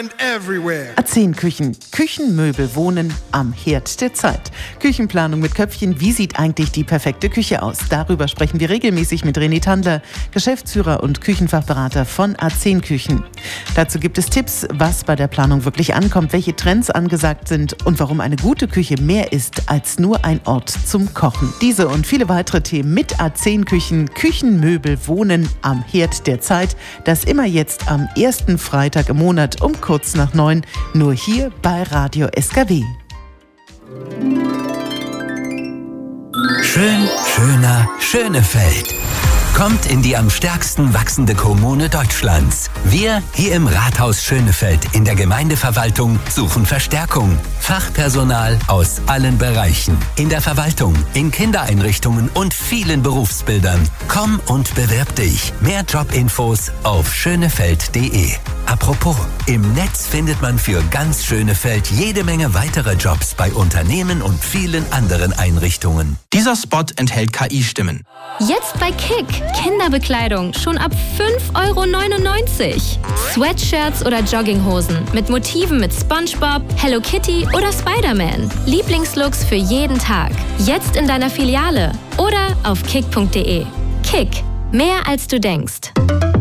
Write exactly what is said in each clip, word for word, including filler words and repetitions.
A zehn Küchen. Küchenmöbel wohnen am Herd der Zeit. Küchenplanung mit Köpfchen. Wie sieht eigentlich die perfekte Küche aus? Darüber sprechen wir regelmäßig mit René Tandler, Geschäftsführer und Küchenfachberater von A zehn Küchen. Dazu gibt es Tipps, was bei der Planung wirklich ankommt, welche Trends angesagt sind und warum eine gute Küche mehr ist als nur ein Ort zum Kochen. Diese und viele weitere Themen mit A zehn Küchen. Küchenmöbel wohnen am Herd der Zeit. Das immer jetzt am ersten Freitag im Monat um kurz nach neun, nur hier bei Radio S K W. Schön, schöner, Schönefeld. Kommt in die am stärksten wachsende Kommune Deutschlands. Wir hier im Rathaus Schönefeld in der Gemeindeverwaltung suchen Verstärkung. Fachpersonal aus allen Bereichen. In der Verwaltung, in Kindereinrichtungen und vielen Berufsbildern. Komm und bewirb dich. Mehr Jobinfos auf schönefeld punkt de. Apropos, im Netz findet man für ganz Schönefeld jede Menge weitere Jobs bei Unternehmen und vielen anderen Einrichtungen. Dieser Spot enthält K I-Stimmen. Jetzt bei Kick. Kinderbekleidung schon ab fünf Euro neunundneunzig. Sweatshirts oder Jogginghosen mit Motiven mit SpongeBob, Hello Kitty oder Spider-Man. Lieblingslooks für jeden Tag. Jetzt in deiner Filiale oder auf kick punkt de. Kick. Mehr als du denkst.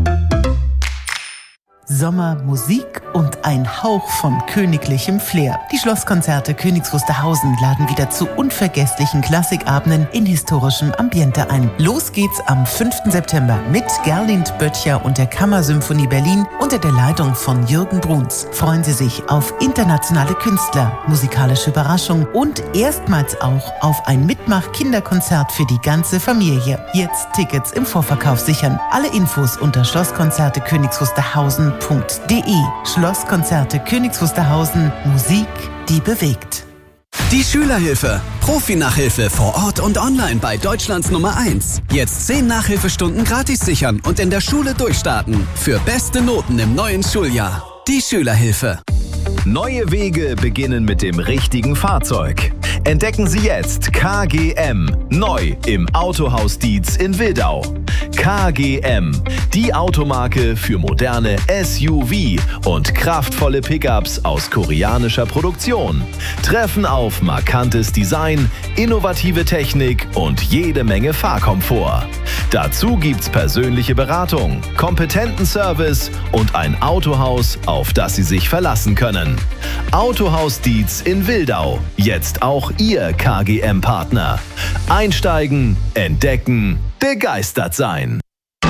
Sommer, Musik und ein Hauch von königlichem Flair. Die Schlosskonzerte Königs Wusterhausen laden wieder zu unvergesslichen Klassikabenden in historischem Ambiente ein. Los geht's am fünften September mit Gerlind Böttcher und der Kammersymphonie Berlin unter der Leitung von Jürgen Bruns. Freuen Sie sich auf internationale Künstler, musikalische Überraschungen und erstmals auch auf ein Mitmach-Kinderkonzert für die ganze Familie. Jetzt Tickets im Vorverkauf sichern. Alle Infos unter Schlosskonzerte Königs Wusterhausen punkt de. Schlosskonzerte Königs Wusterhausen. Musik, die bewegt. Die Schülerhilfe. Profi-Nachhilfe vor Ort und online bei Deutschlands Nummer eins. Jetzt zehn Nachhilfestunden gratis sichern und in der Schule durchstarten. Für beste Noten im neuen Schuljahr. Die Schülerhilfe. Neue Wege beginnen mit dem richtigen Fahrzeug. Entdecken Sie jetzt K G M, neu im Autohaus Dietz in Wildau. K G M, die Automarke für moderne S U V und kraftvolle Pickups aus koreanischer Produktion. Treffen auf markantes Design, innovative Technik und jede Menge Fahrkomfort. Dazu gibt's persönliche Beratung, kompetenten Service und ein Autohaus, auf das Sie sich verlassen können. Autohaus Dietz in Wildau. Jetzt auch Ihr K G M-Partner. Einsteigen, entdecken, begeistert sein.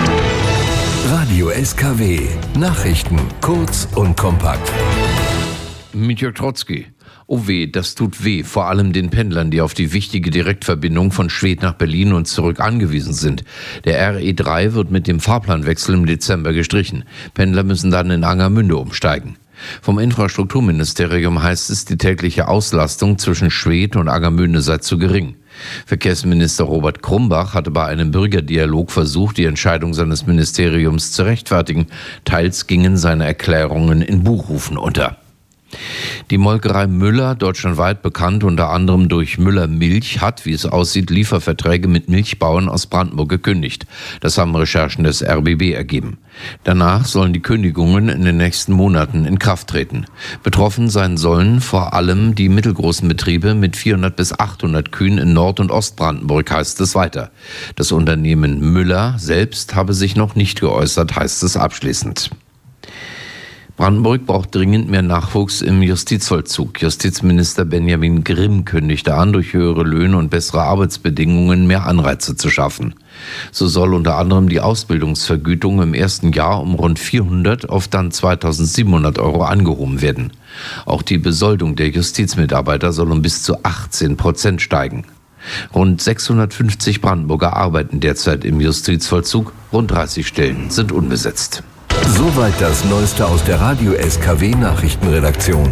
Radio S K W. Nachrichten kurz und kompakt. Mit Jörg Trotzki. Oh weh, das tut weh, vor allem den Pendlern, die auf die wichtige Direktverbindung von Schwedt nach Berlin und zurück angewiesen sind. Der R E drei wird mit dem Fahrplanwechsel im Dezember gestrichen. Pendler müssen dann in Angermünde umsteigen. Vom Infrastrukturministerium heißt es, die tägliche Auslastung zwischen Schwedt und Angermünde sei zu gering. Verkehrsminister Robert Krumbach hatte bei einem Bürgerdialog versucht, die Entscheidung seines Ministeriums zu rechtfertigen. Teils gingen seine Erklärungen in Buchrufen unter. Die Molkerei Müller, deutschlandweit bekannt unter anderem durch Müller Milch, hat, wie es aussieht, Lieferverträge mit Milchbauern aus Brandenburg gekündigt. Das haben Recherchen des R B B ergeben. Danach sollen die Kündigungen in den nächsten Monaten in Kraft treten. Betroffen sein sollen vor allem die mittelgroßen Betriebe mit vierhundert bis achthundert Kühen in Nord- und Ostbrandenburg, heißt es weiter. Das Unternehmen Müller selbst habe sich noch nicht geäußert, heißt es abschließend. Brandenburg braucht dringend mehr Nachwuchs im Justizvollzug. Justizminister Benjamin Grimm kündigte an, durch höhere Löhne und bessere Arbeitsbedingungen mehr Anreize zu schaffen. So soll unter anderem die Ausbildungsvergütung im ersten Jahr um rund vierhundert auf dann zweitausendsiebenhundert Euro angehoben werden. Auch die Besoldung der Justizmitarbeiter soll um bis zu achtzehn Prozent steigen. Rund sechshundertfünfzig Brandenburger arbeiten derzeit im Justizvollzug. Rund dreißig Stellen sind unbesetzt. Soweit das Neueste aus der Radio S K W Nachrichtenredaktion.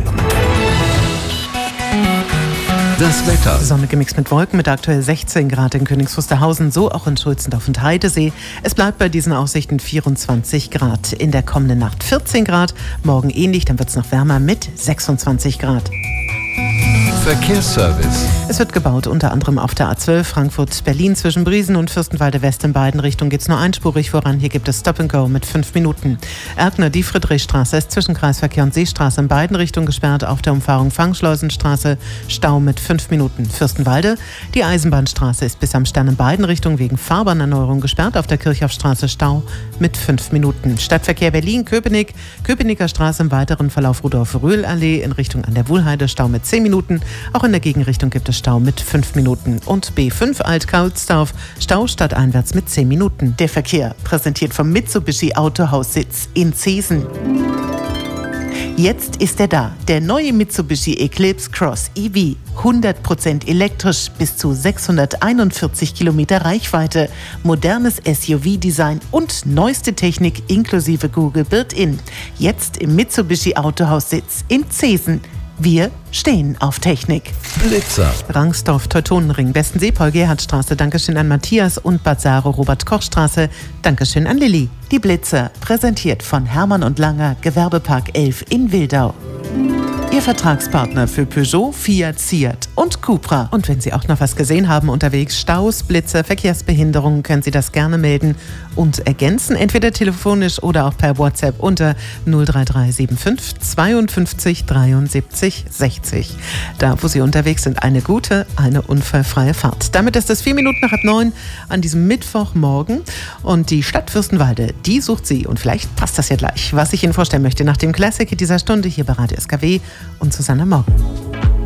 Das Wetter. Sonne gemixt mit Wolken mit aktuell sechzehn Grad in Königs Wusterhausen, so auch in Schulzendorf und Heidesee. Es bleibt bei diesen Aussichten vierundzwanzig Grad. In der kommenden Nacht vierzehn Grad, morgen ähnlich, dann wird es noch wärmer mit sechsundzwanzig Grad. Verkehrsservice. Es wird gebaut, unter anderem auf der A zwölf Frankfurt-Berlin zwischen Briesen und Fürstenwalde West. In beiden Richtungen geht es nur einspurig voran. Hier gibt es Stop and Go mit fünf Minuten. Erkner, die Friedrichstraße ist zwischen Kreisverkehr und Seestraße in beiden Richtungen gesperrt. Auf der Umfahrung Fangschleusenstraße Stau mit fünf Minuten. Fürstenwalde, die Eisenbahnstraße ist bis am Stern in beiden Richtungen wegen Fahrbahnerneuerung gesperrt. Auf der Kirchhoffstraße Stau mit fünf Minuten. Stadtverkehr Berlin-Köpenick, Köpenicker Straße im weiteren Verlauf Rudolf-Röhl-Allee in Richtung an der Wuhlheide Stau mit zehn Minuten. Auch in der Gegenrichtung gibt es Stau mit fünf Minuten. Und B fünf Alt-Kaulsdorf, Stau stadteinwärts mit zehn Minuten. Der Verkehr präsentiert vom Mitsubishi Autohaussitz in Zeesen. Jetzt ist er da, der neue Mitsubishi Eclipse Cross E V. hundert Prozent elektrisch, bis zu sechshunderteinundvierzig Kilometer Reichweite, modernes S U V-Design und neueste Technik inklusive Google Built-In. Jetzt im Mitsubishi Autohaussitz in Zeesen. Wir stehen auf Technik. Blitzer. Rangsdorf, Teutonenring, Bestensee, Paul-Gerhardt-Straße. Dankeschön an Matthias und Bad Saro, Robert-Koch-Straße. Dankeschön an Lilly. Die Blitzer, präsentiert von Hermann und Langer, Gewerbepark elf in Wildau. Ihr Vertragspartner für Peugeot, Fiat, Seat und Cupra. Und wenn Sie auch noch was gesehen haben unterwegs, Staus, Blitze, Verkehrsbehinderungen, können Sie das gerne melden und ergänzen, entweder telefonisch oder auch per WhatsApp unter null drei drei sieben fünf zweiundfünfzig dreiundsiebzig sechzig. Da, wo Sie unterwegs sind, eine gute, eine unfallfreie Fahrt. Damit ist es vier Minuten nach halb neun an diesem Mittwochmorgen und die Stadt Fürstenwalde, die sucht Sie und vielleicht passt das ja gleich, was ich Ihnen vorstellen möchte nach dem Klassiker dieser Stunde hier bei Radio S K W und Susanne Morgen.